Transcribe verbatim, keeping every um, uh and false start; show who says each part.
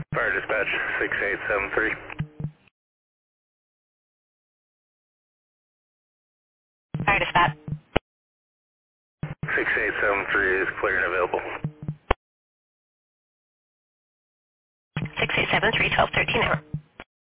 Speaker 1: Fire dispatch, six eight seven three.
Speaker 2: Fire dispatch.
Speaker 1: six eight seven three is clear and available.
Speaker 2: six eight seven three, twelve thirteen hour.